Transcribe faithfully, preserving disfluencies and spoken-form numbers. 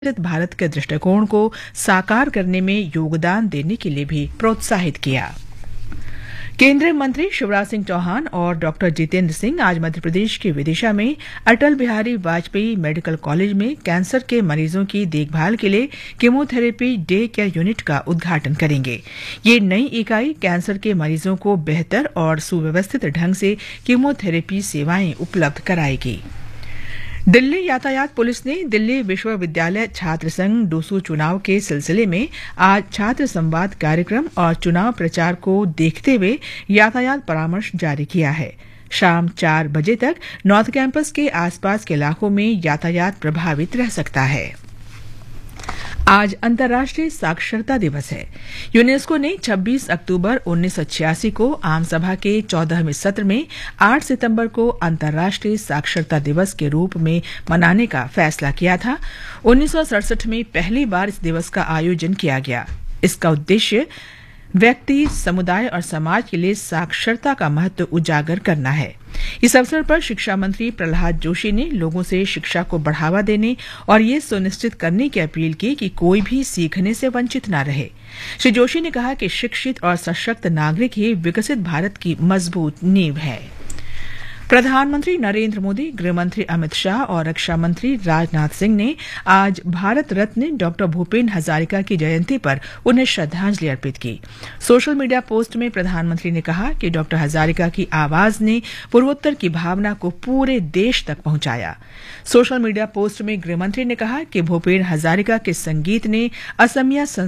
विकसित भारत के दृष्टिकोण को साकार करने में योगदान देने के लिए भी प्रोत्साहित किया। केंद्रीय मंत्री शिवराज सिंह चौहान और डॉक्टर जितेंद्र सिंह आज मध्य प्रदेश के विदिशा में अटल बिहारी वाजपेयी मेडिकल कॉलेज में कैंसर के मरीजों की देखभाल के लिए कीमोथेरेपी डे केयर यूनिट का उद्घाटन करेंगे। ये नई इकाई कैंसर के मरीजों को बेहतर और सुव्यवस्थित ढंग से कीमोथेरेपी सेवाएं उपलब्ध कराएगी। दिल्ली यातायात पुलिस ने दिल्ली विश्वविद्यालय छात्र संघ डूसू चुनाव के सिलसिले में आज छात्र संवाद कार्यक्रम और चुनाव प्रचार को देखते हुए यातायात परामर्श जारी किया है। शाम चार बजे तक नॉर्थ कैंपस के आसपास के इलाकों में यातायात प्रभावित रह सकता है। आज अंतर्राष्ट्रीय साक्षरता दिवस है। यूनेस्को ने छब्बीस अक्टूबर उन्नीस सौ छियासी को आम सभा के चौदहवें सत्र में आठ सितंबर को अंतर्राष्ट्रीय साक्षरता दिवस के रूप में मनाने का फैसला किया था। उन्नीस सौ सड़सठ में पहली बार इस दिवस का आयोजन किया गया। इसका उद्देश्य व्यक्ति, समुदाय और समाज के लिए साक्षरता का महत्व उजागर करना है। इस अवसर पर शिक्षा मंत्री प्रहलाद जोशी ने लोगों से शिक्षा को बढ़ावा देने और ये सुनिश्चित करने की अपील की कि कोई भी सीखने से वंचित न रहे। श्री जोशी ने कहा कि शिक्षित और सशक्त नागरिक ही विकसित भारत की मजबूत नींव है। प्रधानमंत्री नरेंद्र मोदी, गृहमंत्री अमित शाह और रक्षा मंत्री राजनाथ सिंह ने आज भारत रत्न डॉक्टर भूपेन हजारिका की जयंती पर उन्हें श्रद्धांजलि अर्पित की। सोशल मीडिया पोस्ट में प्रधानमंत्री ने कहा कि डॉक्टर हजारिका की आवाज ने पूर्वोत्तर की भावना को पूरे देश तक पहुंचाया। सोशल मीडिया पोस्ट में गृहमंत्री ने कहा कि भूपेन हजारिका के संगीत ने असमिया